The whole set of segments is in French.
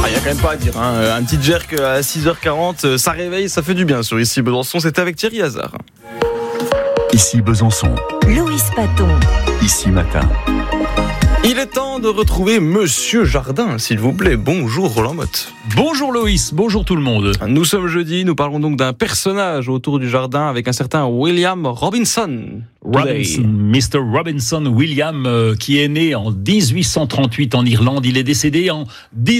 Il y a quand même pas à dire. Un petit jerk à 6h40, ça réveille, ça fait du bien sur Ici Besançon. C'était avec Thierry Hazard. Ici Besançon. Loïs Paton. Ici Matin. Il est temps de retrouver Monsieur Jardin, s'il vous plaît. Bonjour Roland Motte. Bonjour Loïs, bonjour tout le monde. Nous sommes jeudi, nous parlons donc d'un personnage autour du jardin avec un certain William Robinson. Mr. Robinson William, qui est né en 1838 en Irlande. Il est décédé en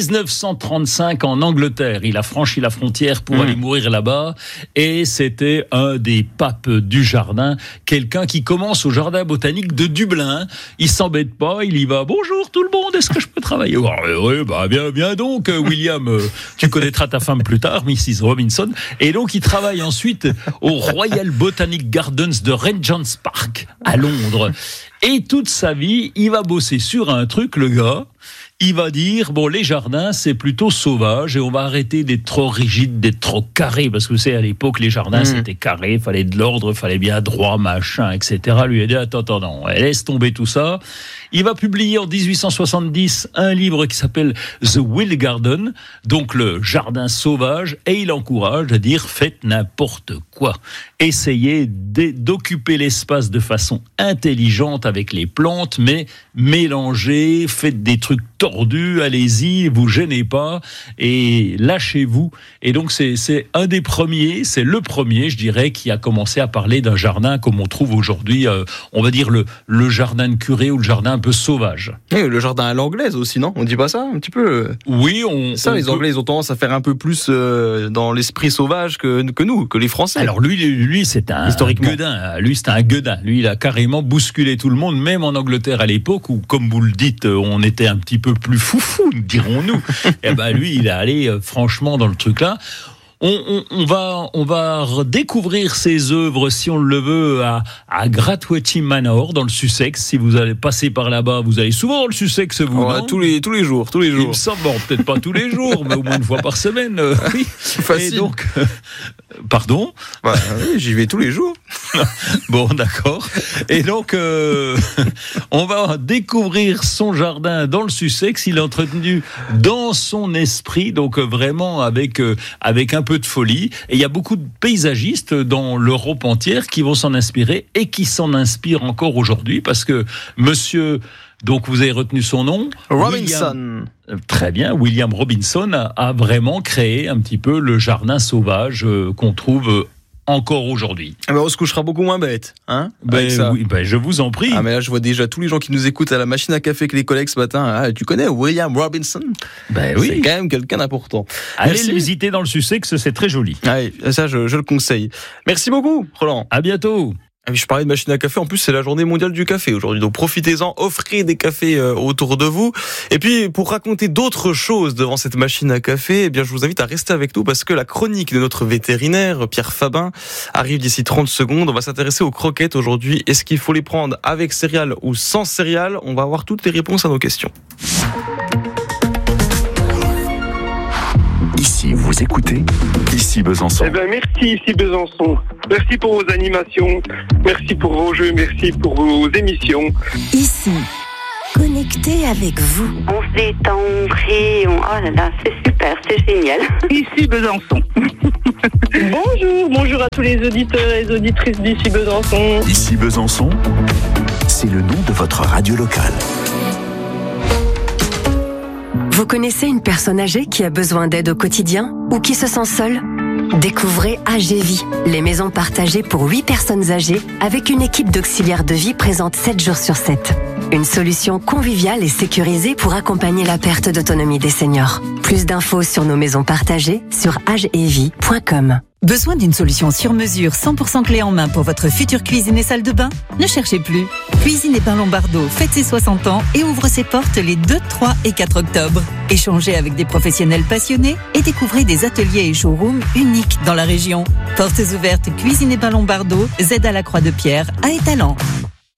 1935 en Angleterre. Il a franchi la frontière pour aller mourir là-bas. Et c'était un des papes du jardin. Quelqu'un qui commence au jardin botanique de Dublin. Il s'embête pas, il y va. Bonjour tout le monde, est-ce que je peux travailler ? Oui, bien donc, William. Tu connaîtras ta femme plus tard, Mrs. Robinson. Et donc, il travaille ensuite au Royal Botanic Gardens de Regent's Park, à Londres. Et toute sa vie, il va bosser sur un truc, le gars. Il va dire, les jardins, c'est plutôt sauvage et on va arrêter d'être trop rigide, d'être trop carré. Parce que vous savez, à l'époque, les jardins, c'était carré, fallait de l'ordre, fallait bien droit, machin, etc. Lui a dit, attends, non, laisse tomber tout ça. Il va publier en 1870 un livre qui s'appelle The Wild Garden, donc le jardin sauvage, et il encourage à dire, faites n'importe quoi. Essayez d'occuper l'espace de façon intelligente avec les plantes, mais mélangez, faites des trucs tordus, allez-y, vous gênez pas et lâchez-vous. Et donc c'est un des premiers, c'est le premier, je dirais, qui a commencé à parler d'un jardin comme on trouve aujourd'hui, on va dire le jardin de curé ou le jardin un peu sauvage. Et le jardin à l'anglaise aussi, non ? On dit pas ça un petit peu ? Oui, les Anglais, ils ont tendance à faire un peu plus dans l'esprit sauvage que nous, que les Français. Alors lui c'est un gueudin. Lui, c'est un gueudin. Lui, il a carrément bousculé tout le monde, même en Angleterre à l'époque où, comme vous le dites, on était un petit peu plus foufou, dirons-nous. Et lui, il est allé franchement dans le truc là. On va redécouvrir ses œuvres, si on le veut, à Gratwetty Manor, dans le Sussex. Si vous allez passer par là-bas, vous allez souvent dans le Sussex, vous, non ? tous les jours. Il me semble, peut-être pas tous les jours, mais au moins une fois par semaine. Oui. Facile. Et donc, pardon ? Oui, j'y vais tous les jours. Bon, d'accord. Et donc, on va découvrir son jardin dans le Sussex. Il est entretenu dans son esprit, donc vraiment avec un peu de folie. Et il y a beaucoup de paysagistes dans l'Europe entière qui vont s'en inspirer et qui s'en inspirent encore aujourd'hui parce que monsieur, donc vous avez retenu son nom, Robinson. Très bien, William Robinson a vraiment créé un petit peu le jardin sauvage qu'on trouve encore aujourd'hui. On se couchera beaucoup moins bête, hein ? Oui, je vous en prie. Mais là, je vois déjà tous les gens qui nous écoutent à la machine à café avec les collègues ce matin. Tu connais William Robinson ? Oui. C'est quand même quelqu'un d'important. Allez le visiter dans le Sussex, c'est très joli. Ça, je le conseille. Merci beaucoup, Roland. À bientôt. Je parlais de machine à café, en plus c'est la journée mondiale du café aujourd'hui, donc profitez-en, offrez des cafés autour de vous. Et puis pour raconter d'autres choses devant cette machine à café, je vous invite à rester avec nous parce que la chronique de notre vétérinaire Pierre Fabin arrive d'ici 30 secondes. On va s'intéresser aux croquettes aujourd'hui. Est-ce qu'il faut les prendre avec céréales ou sans céréales ? On va avoir toutes les réponses à nos questions. Ici, vous écoutez Ici Besançon. Merci Ici Besançon. Merci pour vos animations, merci pour vos jeux, merci pour vos émissions. Ici, connecté avec vous. On se détend, on rit, oh là là, c'est super, c'est génial. Ici Besançon. Bonjour à tous les auditeurs et les auditrices d'Ici Besançon. Ici Besançon, c'est le nom de votre radio locale. Vous connaissez une personne âgée qui a besoin d'aide au quotidien ou qui se sent seule ? Découvrez AGVie, les maisons partagées pour 8 personnes âgées avec une équipe d'auxiliaires de vie présente 7 jours sur 7. Une solution conviviale et sécurisée pour accompagner la perte d'autonomie des seniors. Plus d'infos sur nos maisons partagées sur agevie.com. Besoin d'une solution sur mesure 100% clé en main pour votre future cuisine et salle de bain ? Ne cherchez plus. Cuisine et Pain Lombardo fête ses 60 ans et ouvre ses portes les 2, 3 et 4 octobre. Échangez avec des professionnels passionnés et découvrez des ateliers et showrooms uniques dans la région. Portes ouvertes Cuisine et Pain Lombardo, Z à la Croix de Pierre, à Étalans.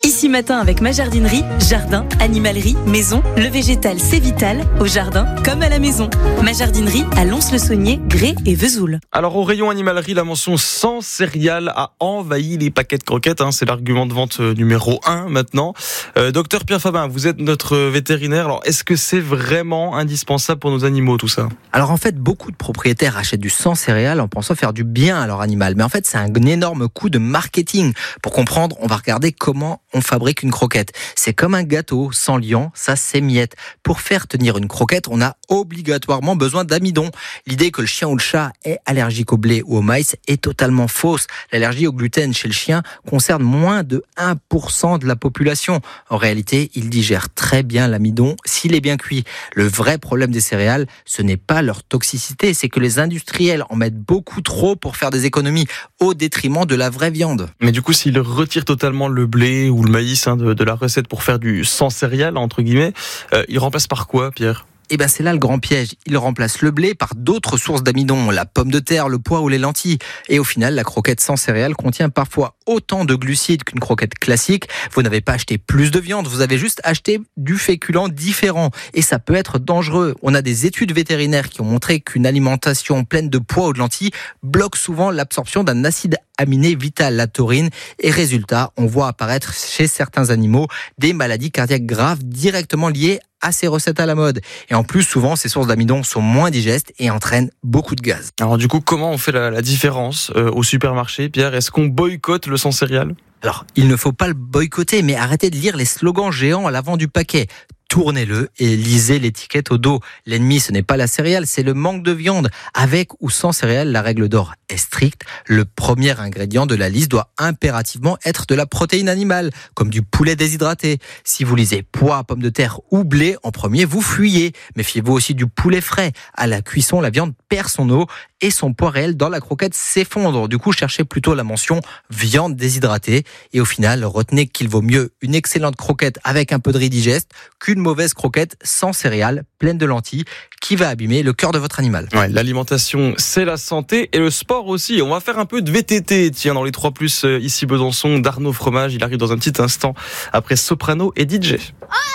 Ici Matin avec ma jardinerie, jardin, animalerie, maison, le végétal c'est vital, au jardin comme à la maison. Ma jardinerie à Lons-le-Saunier, Grès et Vesoul. Alors au rayon animalerie, la mention sans céréales a envahi les paquets de croquettes, c'est l'argument de vente numéro 1 maintenant. Docteur Pierre Fabin, vous êtes notre vétérinaire, alors est-ce que c'est vraiment indispensable pour nos animaux tout ça ? Alors en fait, beaucoup de propriétaires achètent du sans céréales en pensant faire du bien à leur animal, mais en fait c'est un énorme coup de marketing. Pour comprendre, on va regarder comment on fabrique une croquette. C'est comme un gâteau, sans liant, ça s'émiette. Pour faire tenir une croquette, on a obligatoirement besoin d'amidon. L'idée que le chien ou le chat est allergique au blé ou au maïs est totalement fausse. L'allergie au gluten chez le chien concerne moins de 1% de la population. En réalité, il digère très bien l'amidon s'il est bien cuit. Le vrai problème des céréales, ce n'est pas leur toxicité, c'est que les industriels en mettent beaucoup trop pour faire des économies au détriment de la vraie viande. Mais du coup, s'ils retirent totalement le blé ou le maïs de la recette pour faire du sans céréales, entre guillemets, ils remplacent par quoi, Pierre ? Eh ben c'est là le grand piège. Il remplace le blé par d'autres sources d'amidon, la pomme de terre, le pois ou les lentilles. Et au final, la croquette sans céréales contient parfois autant de glucides qu'une croquette classique. Vous n'avez pas acheté plus de viande, vous avez juste acheté du féculent différent. Et ça peut être dangereux. On a des études vétérinaires qui ont montré qu'une alimentation pleine de pois ou de lentilles bloque souvent l'absorption d'un acide aminé vital, la taurine. Et résultat, on voit apparaître chez certains animaux des maladies cardiaques graves directement liées à ces recettes à la mode. Et en plus, souvent, ces sources d'amidon sont moins digestes et entraînent beaucoup de gaz. Alors du coup, comment on fait la différence au supermarché, Pierre ? Est-ce qu'on boycotte le sans céréales ? Alors, il ne faut pas le boycotter, mais arrêtez de lire les slogans géants à l'avant du paquet. Tournez-le et lisez l'étiquette au dos. L'ennemi, ce n'est pas la céréale, c'est le manque de viande. Avec ou sans céréales, la règle d'or est stricte. Le premier ingrédient de la liste doit impérativement être de la protéine animale, comme du poulet déshydraté. Si vous lisez pois, pommes de terre ou blé en premier, vous fuyez. Méfiez-vous aussi du poulet frais. À la cuisson, la viande perd son eau et son poids réel dans la croquette s'effondre. Du coup, cherchez plutôt la mention viande déshydratée. Et au final, retenez qu'il vaut mieux une excellente croquette avec un peu de riz digeste qu'une mauvaise croquette sans céréales, pleine de lentilles, qui va abîmer le cœur de votre animal. Ouais, l'alimentation, c'est la santé et le sport aussi. On va faire un peu de VTT, tiens, dans les 3+, ici Besançon, d'Arnaud Fromage. Il arrive dans un petit instant après Soprano et DJ.